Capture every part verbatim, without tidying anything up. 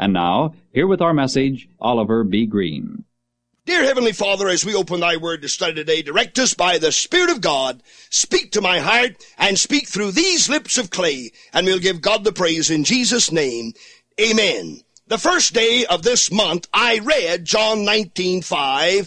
And now, here with our message, Oliver B. Green. Dear Heavenly Father, as we open Thy Word to study today, direct us by the Spirit of God. Speak to my heart and speak through these lips of clay, and we'll give God the praise in Jesus' name. Amen. The first day of this month, I read John nineteen five,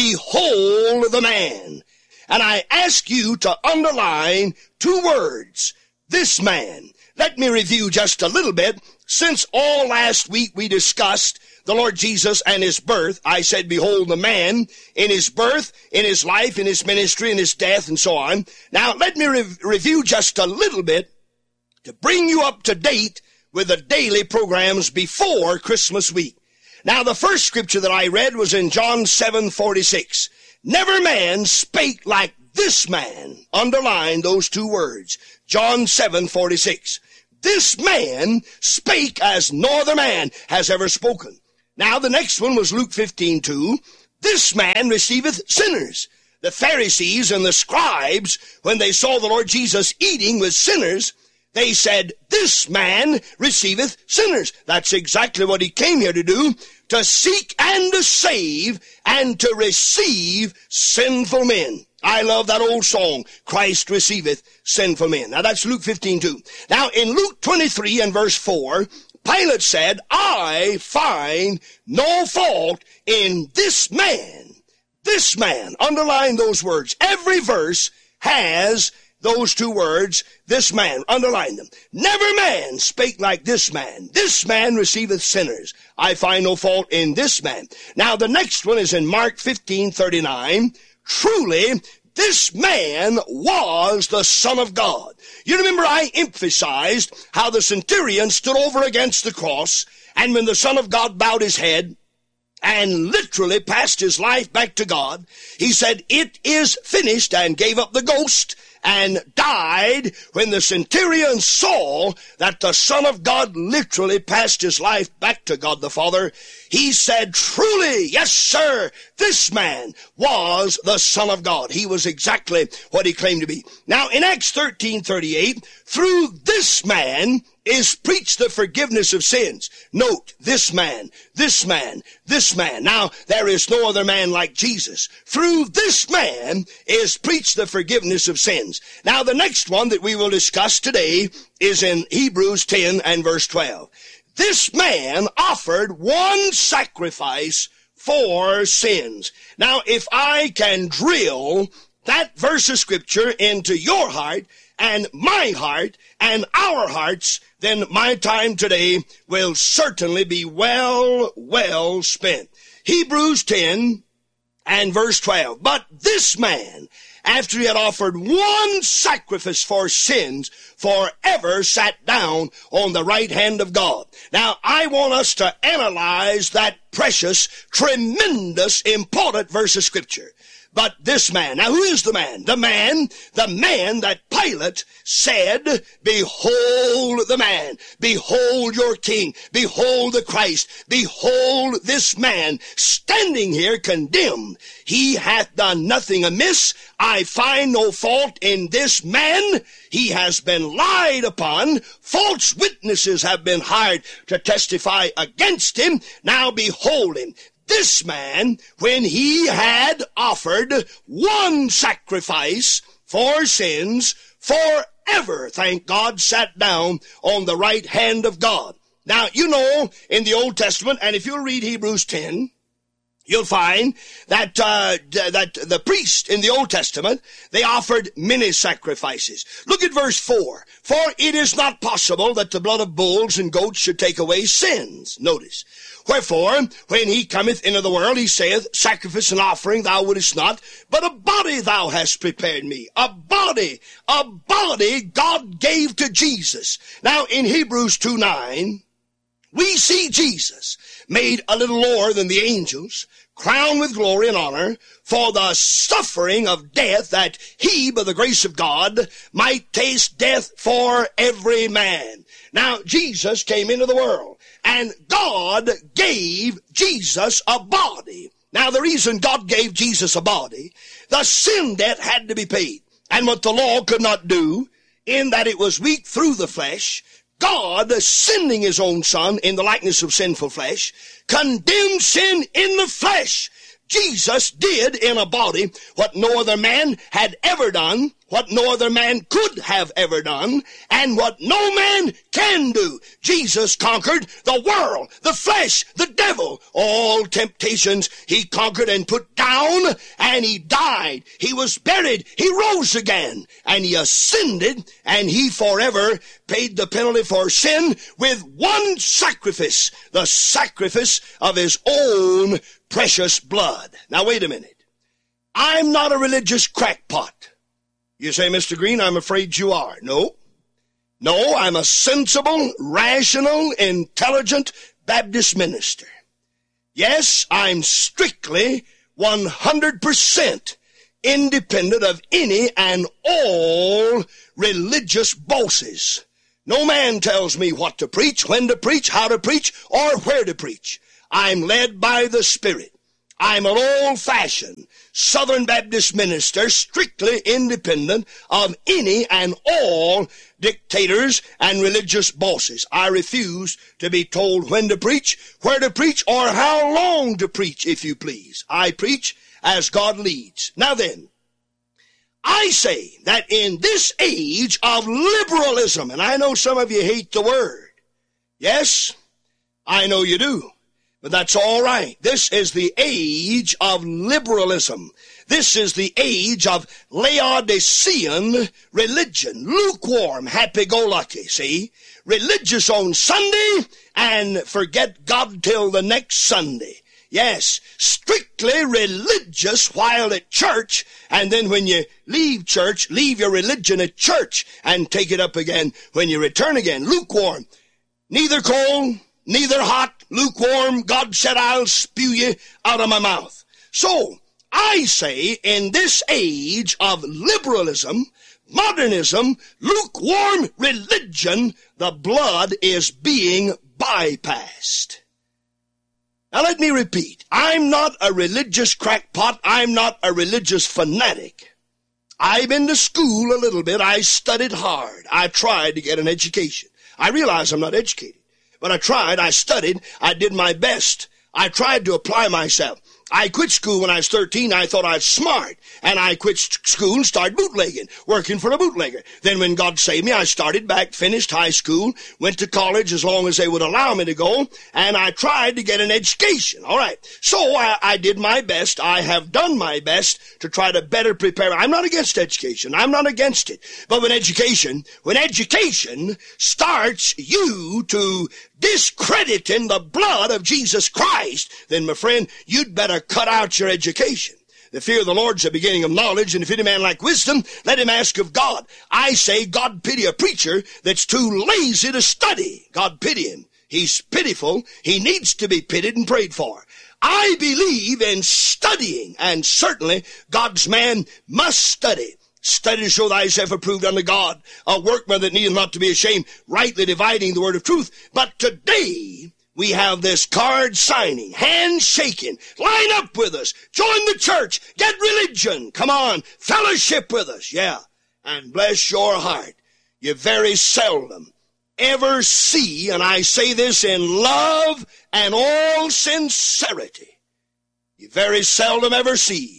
Behold the man. And I ask you to underline two words, this man. Let me review just a little bit. Since all last week we discussed the Lord Jesus and his birth, I said, behold the man in his birth, in his life, in his ministry, in his death, and so on. Now, let me re- review just a little bit to bring you up to date with the daily programs before Christmas week. Now, the first scripture that I read was in John seven forty-six. Never man spake like this man. Underline those two words. John seven forty-six. This man spake as no other man has ever spoken. Now, the next one was Luke fifteen two. This man receiveth sinners. The Pharisees and the scribes, when they saw the Lord Jesus eating with sinners, they said, this man receiveth sinners. That's exactly what he came here to do, to seek and to save and to receive sinful men. I love that old song, Christ receiveth sinful men. Now that's Luke fifteen two. Now in Luke twenty-three and verse four, Pilate said, I find no fault in this man. This man. Underline those words. Every verse has those two words, this man. Underline them. Never man spake like this man. This man receiveth sinners. I find no fault in this man. Now the next one is in Mark fifteen thirty-nine. Truly, this man was the Son of God. You remember I emphasized how the centurion stood over against the cross, and when the Son of God bowed his head and literally passed his life back to God, he said, it is finished, and gave up the ghost and died. When the centurion saw that the Son of God literally passed his life back to God the Father, he said, truly, yes, sir, this man was the Son of God. He was exactly what he claimed to be. Now, in Acts thirteen thirty-eight, through this man is preached the forgiveness of sins. Note, this man, this man, this man. Now, there is no other man like Jesus. Through this man is preached the forgiveness of sins. Now, the next one that we will discuss today is in Hebrews ten and verse twelve. This man offered one sacrifice for sins. Now, if I can drill that verse of Scripture into your heart and my heart and our hearts, then my time today will certainly be well, well spent. Hebrews ten and verse twelve. But this man, after he had offered one sacrifice for sins, forever sat down on the right hand of God. Now, I want us to analyze that precious, tremendous, important verse of Scripture. But this man, now who is the man? The man, the man that Pilate said, behold the man, behold your king, behold the Christ, behold this man standing here condemned. He hath done nothing amiss. I find no fault in this man. He has been lied upon. False witnesses have been hired to testify against him. Now behold him. This man, when he had offered one sacrifice for sins, forever, thank God, sat down on the right hand of God. Now, you know, in the Old Testament, and if you'll read Hebrews ten, you'll find that uh, that the priest in the Old Testament, they offered many sacrifices. Look at verse four. For it is not possible that the blood of bulls and goats should take away sins. Notice. Wherefore, when he cometh into the world, he saith, sacrifice and offering thou wouldest not, but a body thou hast prepared me. A body, a body God gave to Jesus. Now, in Hebrews two nine, we see Jesus made a little lower than the angels, crowned with glory and honor, for the suffering of death, that he, by the grace of God, might taste death for every man. Now, Jesus came into the world, and God gave Jesus a body. Now, the reason God gave Jesus a body, the sin debt had to be paid. And what the law could not do, in that it was weak through the flesh, God, sending his own Son in the likeness of sinful flesh, condemned sin in the flesh. Jesus did in a body what no other man had ever done, what no other man could have ever done, and what no man can do. Jesus conquered the world, the flesh, the devil, all temptations he conquered and put down, and he died. He was buried. He rose again, and he ascended, and he forever paid the penalty for sin with one sacrifice, the sacrifice of his own precious blood. Now, wait a minute. I'm not a religious crackpot. You say, Mister Green, I'm afraid you are. No. No, I'm a sensible, rational, intelligent Baptist minister. Yes, I'm strictly one hundred percent independent of any and all religious bosses. No man tells me what to preach, when to preach, how to preach, or where to preach. I'm led by the Spirit. I'm an old-fashioned Southern Baptist minister, strictly independent of any and all dictators and religious bosses. I refuse to be told when to preach, where to preach, or how long to preach, if you please. I preach as God leads. Now then, I say that in this age of liberalism, and I know some of you hate the word. Yes, I know you do. But that's all right. This is the age of liberalism. This is the age of Laodicean religion. Lukewarm, happy-go-lucky, see? Religious on Sunday and forget God till the next Sunday. Yes, strictly religious while at church, and then when you leave church, leave your religion at church and take it up again when you return again. Lukewarm. Neither cold, neither hot, lukewarm. God said, I'll spew you out of my mouth. So, I say, in this age of liberalism, modernism, lukewarm religion, the blood is being bypassed. Now let me repeat. I'm not a religious crackpot. I'm not a religious fanatic. I've been to school a little bit. I studied hard. I tried to get an education. I realize I'm not educated. But I tried, I studied, I did my best. I tried to apply myself. I quit school when I was thirteen. I thought I was smart. And I quit school and started bootlegging, working for a bootlegger. Then when God saved me, I started back, finished high school, went to college as long as they would allow me to go, and I tried to get an education. All right. So I, I did my best. I have done my best to try to better prepare. I'm not against education. I'm not against it. But when education, when education starts you to discrediting the blood of Jesus Christ, then, my friend, you'd better cut out your education. The fear of the Lord is the beginning of knowledge, and if any man lack wisdom, let him ask of God. I say, God pity a preacher that's too lazy to study. God pity him. He's pitiful. He needs to be pitied and prayed for. I believe in studying, and certainly God's man must study. Study to show thyself approved unto God, a workman that needeth not to be ashamed, rightly dividing the word of truth. But today, we have this card signing, hand shaking, line up with us, join the church, get religion, come on, fellowship with us, yeah. And bless your heart, you very seldom ever see, and I say this in love and all sincerity, you very seldom ever see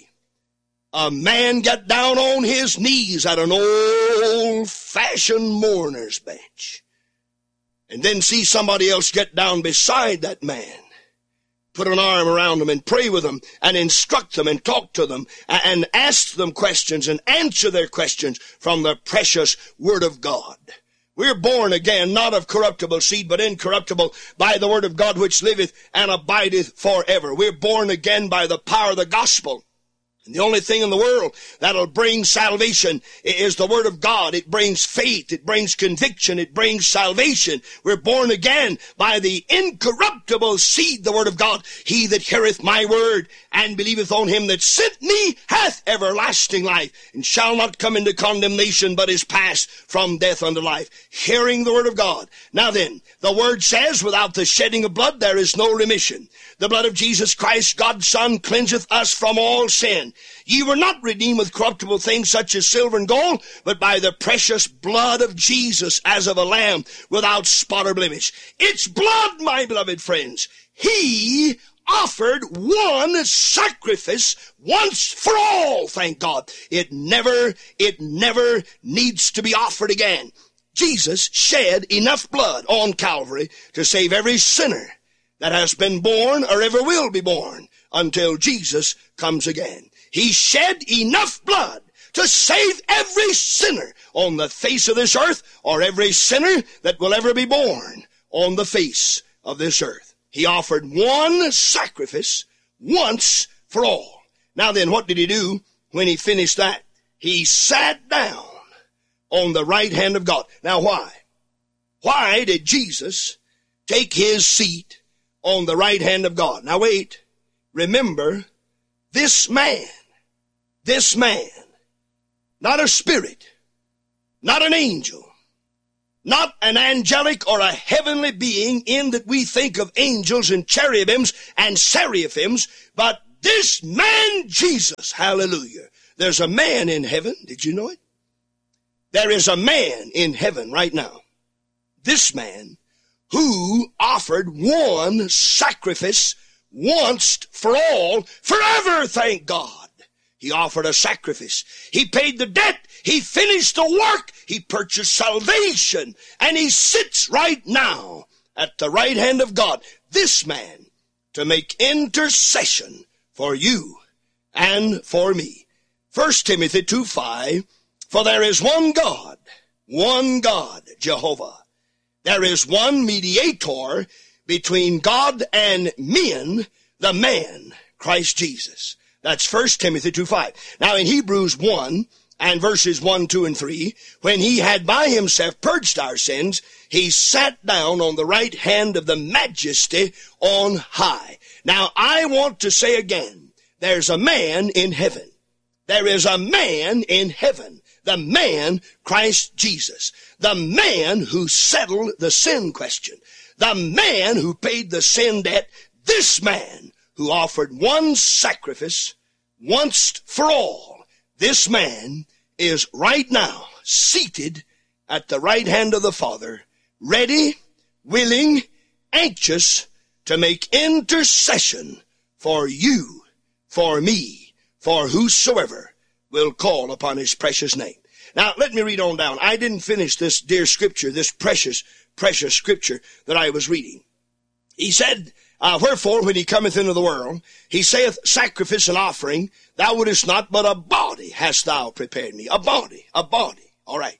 a man get down on his knees at an old-fashioned mourner's bench and then see somebody else get down beside that man, put an arm around them and pray with them and instruct them and talk to them and ask them questions and answer their questions from the precious Word of God. We're born again, not of corruptible seed, but incorruptible, by the Word of God which liveth and abideth forever. We're born again by the power of the gospel. And the only thing in the world that'll bring salvation is the Word of God. It brings faith. It brings conviction. It brings salvation. We're born again by the incorruptible seed, the Word of God. He that heareth my word and believeth on him that sent me hath everlasting life and shall not come into condemnation, but is passed from death unto life. Hearing the Word of God. Now then, the Word says, without the shedding of blood there is no remission. The blood of Jesus Christ, God's Son, cleanseth us from all sin. again. Ye were not redeemed with corruptible things such as silver and gold, but by the precious blood of Jesus, as of a lamb without spot or blemish. It's blood, my beloved friends. He offered one sacrifice once for all, thank God. It never, it never needs to be offered again. Jesus shed enough blood on Calvary to save every sinner that has been born or ever will be born until Jesus comes again. He shed enough blood to save every sinner on the face of this earth, or every sinner that will ever be born on the face of this earth. He offered one sacrifice once for all. Now then, what did he do when he finished that? He sat down on the right hand of God. Now why? Why did Jesus take his seat on the right hand of God? Now wait. Remember, this man, this man, not a spirit, not an angel, not an angelic or a heavenly being, in that we think of angels and cherubims and seraphims, but this man Jesus, hallelujah. There's a man in heaven. Did you know it? There is a man in heaven right now. This man who offered one sacrifice once for all, forever, thank God. He offered a sacrifice. He paid the debt. He finished the work. He purchased salvation. And he sits right now at the right hand of God, this man, to make intercession for you and for me. First Timothy two five, for there is one God, one God, Jehovah. There is one mediator between God and men, the man, Christ Jesus. That's First Timothy two five. Now in Hebrews one and verses one, two, and three, when he had by himself purged our sins, he sat down on the right hand of the majesty on high. Now I want to say again, there's a man in heaven. There is a man in heaven. The man, Christ Jesus. The man who settled the sin question. The man who paid the sin debt. This man who offered one sacrifice once for all. This man is right now seated at the right hand of the Father, ready, willing, anxious to make intercession for you, for me, for whosoever will call upon his precious name. Now, let me read on down. I didn't finish this dear scripture, this precious, precious scripture that I was reading. He said, uh, wherefore, when he cometh into the world, he saith, sacrifice and offering, thou wouldest not, but a body hast thou prepared me. A body, a body. All right.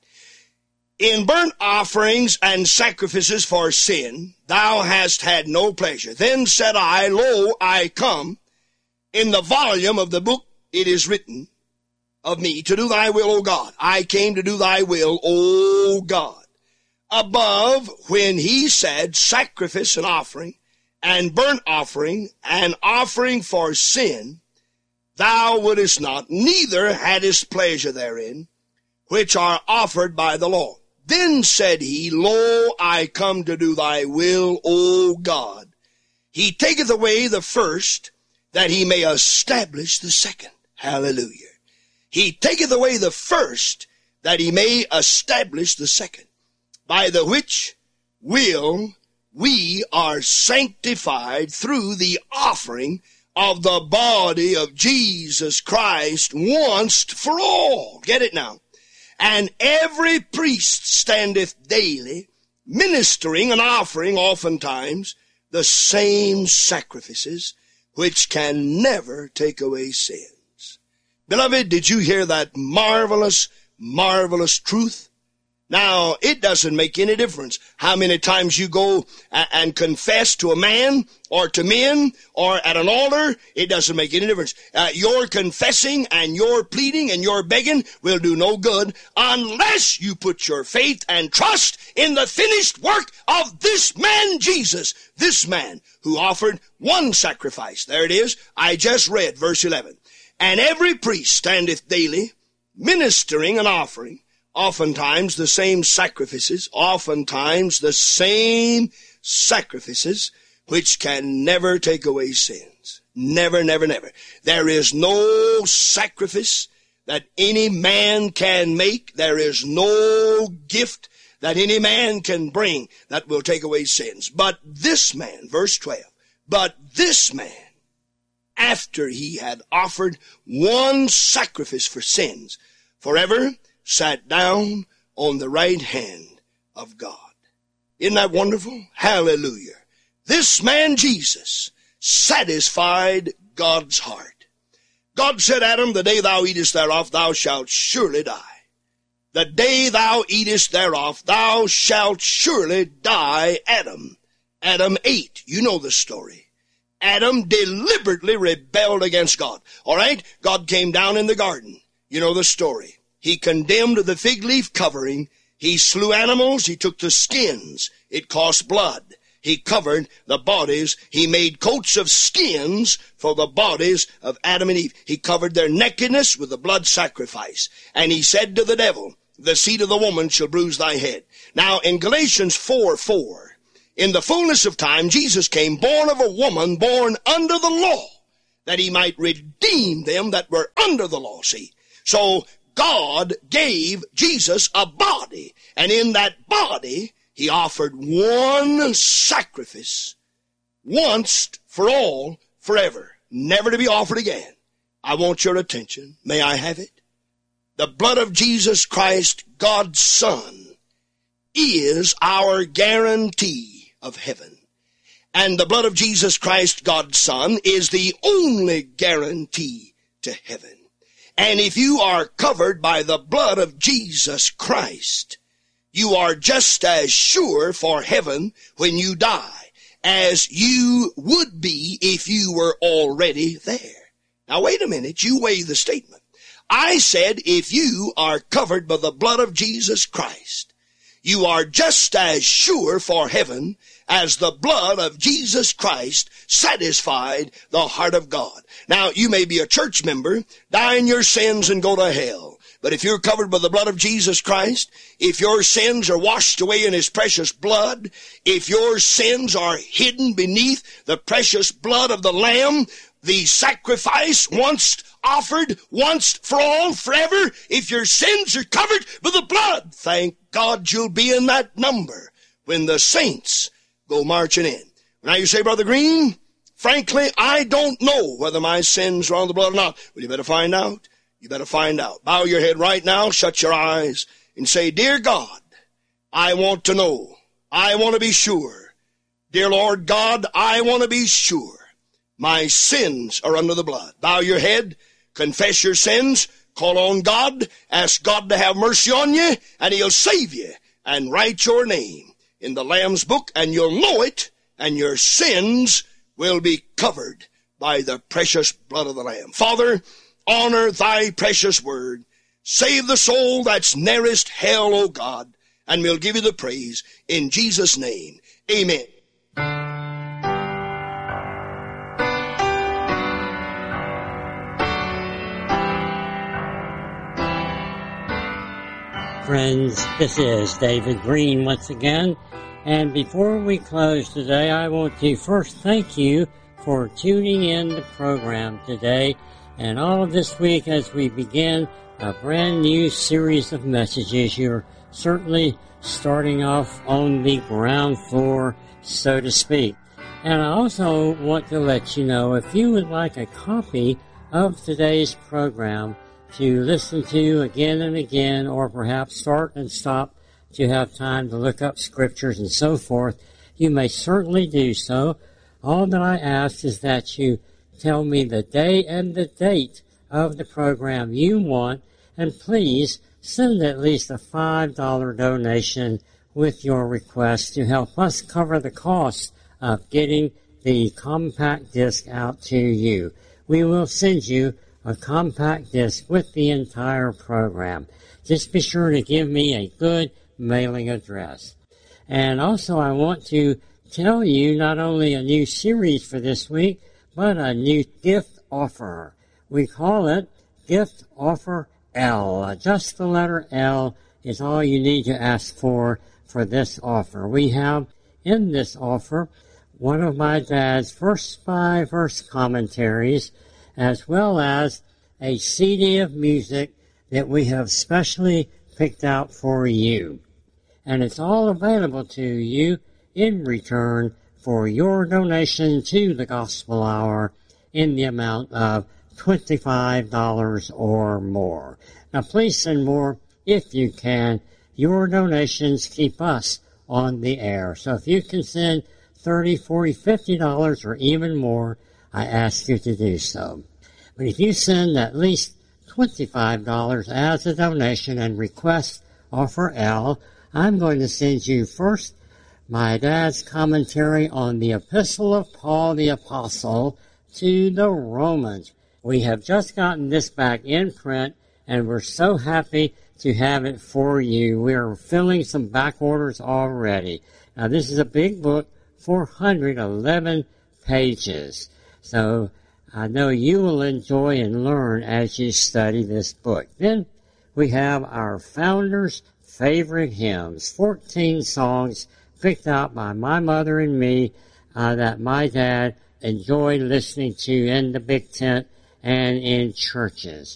In burnt offerings and sacrifices for sin, thou hast had no pleasure. Then said I, lo, I come. In the volume of the book it is written of me, to do thy will, O God. I came to do thy will, O God. Above, when he said sacrifice and offering, and burnt offering, and offering for sin, thou wouldest not, neither hadst pleasure therein, which are offered by the law. Then said he, lo, I come to do thy will, O God. He taketh away the first, that he may establish the second. Hallelujah. He taketh away the first, that he may establish the second. By the which will we are sanctified through the offering of the body of Jesus Christ once for all. Get it now. And every priest standeth daily, ministering and offering oftentimes the same sacrifices, which can never take away sins. Beloved, did you hear that marvelous, marvelous truth? Now, it doesn't make any difference how many times you go and confess to a man or to men or at an altar. It doesn't make any difference. Uh, your confessing and your pleading and your begging will do no good unless you put your faith and trust in the finished work of this man, Jesus. This man who offered one sacrifice. There it is. I just read verse eleven. And every priest standeth daily, ministering and offering, oftentimes the same sacrifices, oftentimes the same sacrifices, which can never take away sins. Never, never, never. There is no sacrifice that any man can make. There is no gift that any man can bring that will take away sins. But this man, verse twelve, but this man, after he had offered one sacrifice for sins, forever sat down on the right hand of God. Isn't that wonderful? Hallelujah. This man, Jesus, satisfied God's heart. God said, Adam, the day thou eatest thereof, thou shalt surely die. The day thou eatest thereof, thou shalt surely die, Adam. Adam ate. You know the story. Adam deliberately rebelled against God. All right? God came down in the garden. You know the story. He condemned the fig leaf covering. He slew animals. He took the skins. It cost blood. He covered the bodies. He made coats of skins for the bodies of Adam and Eve. He covered their nakedness with the blood sacrifice. And he said to the devil, the seed of the woman shall bruise thy head. Now in Galatians four four, in the fullness of time, Jesus came, born of a woman, born under the law, that he might redeem them that were under the law. See? So God gave Jesus a body, and in that body, he offered one sacrifice, once for all, forever, never to be offered again. I want your attention. May I have it? The blood of Jesus Christ, God's Son, is our guarantee of heaven. And the blood of Jesus Christ, God's Son, is the only guarantee to heaven. And if you are covered by the blood of Jesus Christ, you are just as sure for heaven when you die as you would be if you were already there. Now wait a minute, you weigh the statement. I said if you are covered by the blood of Jesus Christ, you are just as sure for heaven as the blood of Jesus Christ satisfied the heart of God. Now, you may be a church member, die in your sins and go to hell. But if you're covered by the blood of Jesus Christ, if your sins are washed away in his precious blood, if your sins are hidden beneath the precious blood of the Lamb, the sacrifice once offered, once for all, forever, if your sins are covered by the blood, thank God you'll be in that number when the saints go marching in. Now you say, Brother Green, frankly, I don't know whether my sins are on the blood or not. Well, you better find out. You better find out. Bow your head right now, shut your eyes, and say, Dear God, I want to know. I want to be sure. Dear Lord God, I want to be sure my sins are under the blood. Bow your head, confess your sins, call on God, ask God to have mercy on you, and he'll save you, and write your name in the Lamb's book, and you'll know it, and your sins will be covered by the precious blood of the Lamb. Father, honor thy precious word. Save the soul that's nearest hell, O God, and we'll give you the praise in Jesus' name. Amen. Friends, this is David Green once again, and before we close today, I want to first thank you for tuning in the program today and all of this week as we begin a brand new series of messages. You're certainly starting off on the ground floor, so to speak. And I also want to let you know, if you would like a copy of today's program to listen to again and again, or perhaps start and stop to have time to look up scriptures and so forth, you may certainly do so. All that I ask is that you tell me the day and the date of the program you want, and please send at least a five dollar donation with your request to help us cover the cost of getting the compact disc out to you. We will send you a compact disc with the entire program. Just be sure to give me a good mailing address. And also I want to tell you not only a new series for this week, but a new gift offer. We call it Gift Offer L. Just the letter L is all you need to ask for for this offer. We have in this offer one of my dad's first five verse commentaries, as well as a C D of music that we have specially picked out for you. And it's all available to you in return for your donation to the Gospel Hour in the amount of twenty-five dollars or more. Now please send more if you can. Your donations keep us on the air. So if you can send thirty dollars, forty dollars, fifty dollars or even more, I ask you to do so. But if you send at least twenty-five dollars as a donation and request offer L, I'm going to send you first my dad's commentary on the Epistle of Paul the Apostle to the Romans. We have just gotten this back in print, and we're so happy to have it for you. We are filling some back orders already. Now, this is a big book, four hundred eleven pages. So I know you will enjoy and learn as you study this book. Then we have our Founder's Favorite Hymns, fourteen songs picked out by my mother and me uh, that my dad enjoyed listening to in the big tent and in churches.